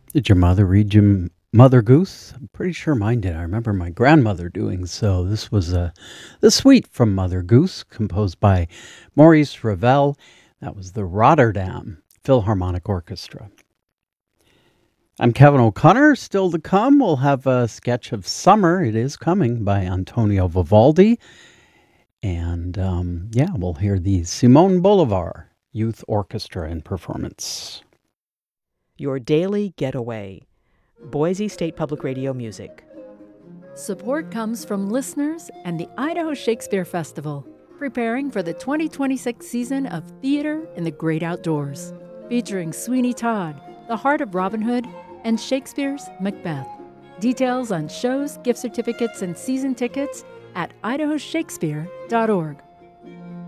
Did your mother read you Mother Goose? I'm pretty sure mine did. I remember my grandmother doing so. This was the suite from Mother Goose, composed by Maurice Ravel. That was the Rotterdam Philharmonic Orchestra. I'm Kevin O'Connor. Still to come, we'll have a sketch of Summer. It is coming by Antonio Vivaldi. And yeah, we'll hear the Simone Bolivar Youth Orchestra in performance. Your daily getaway. Boise State Public Radio music. Support comes from listeners and the Idaho Shakespeare Festival, preparing for the 2026 season of Theater in the Great Outdoors, featuring Sweeney Todd, The Heart of Robin Hood, and Shakespeare's Macbeth. Details on shows, gift certificates, and season tickets at idahoshakespeare.org.